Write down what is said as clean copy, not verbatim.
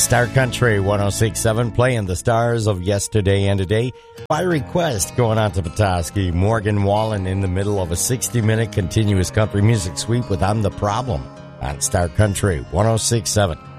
Star Country 106.7, playing the stars of yesterday and today. By request, going on to Petoskey, Morgan Wallen in the middle of a 60-minute continuous country music sweep with I'm the Problem on Star Country 106.7.